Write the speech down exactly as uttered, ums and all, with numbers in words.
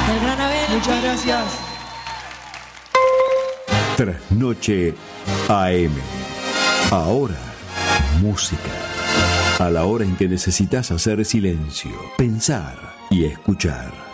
Del gran Abel. Muchas gracias. Trasnoche A M. Ahora, música. A la hora en que necesitas hacer silencio, pensar y escuchar.